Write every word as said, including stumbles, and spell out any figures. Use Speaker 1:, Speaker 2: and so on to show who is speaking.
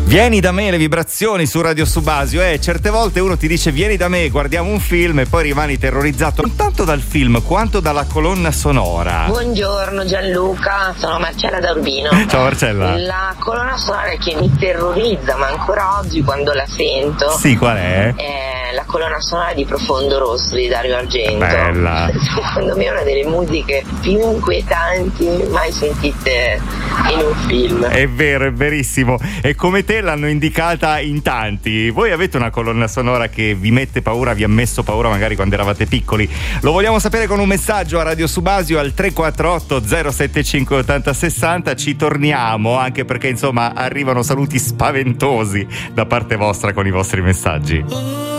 Speaker 1: Vieni da me, le vibrazioni su Radio Subasio. Eh, certe volte uno ti dice vieni da me, guardiamo un film e poi rimani terrorizzato non tanto dal film quanto dalla colonna sonora.
Speaker 2: Buongiorno Gianluca, sono Marcella da Urbino.
Speaker 1: Ciao Marcella.
Speaker 2: La colonna sonora che mi terrorizza, ma ancora oggi quando la sento,
Speaker 1: sì, qual è?
Speaker 2: È la colonna sonora di Profondo Rosso di Dario Argento.
Speaker 1: Bella.
Speaker 2: Secondo me è una delle musiche più inquietanti mai sentite in un film.
Speaker 1: È vero, è verissimo. E come te l'hanno indicata in tanti. Voi avete una colonna sonora che vi mette paura, vi ha messo paura magari quando eravate piccoli? Lo vogliamo sapere con un messaggio a Radio Subasio al tre quattro otto zero sette cinque otto zero sei zero. Ci torniamo, anche perché insomma arrivano saluti spaventosi da parte vostra con i vostri messaggi.